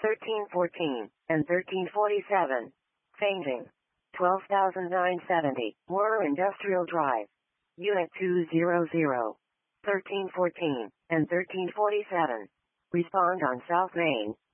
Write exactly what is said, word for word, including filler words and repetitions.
thirteen fourteen, and thirteen forty-seven. Fainting. twelve thousand nine hundred seventy, Moore Industrial Drive. Unit two hundred. thirteen fourteen, and thirteen forty-seven. Respond on South Main.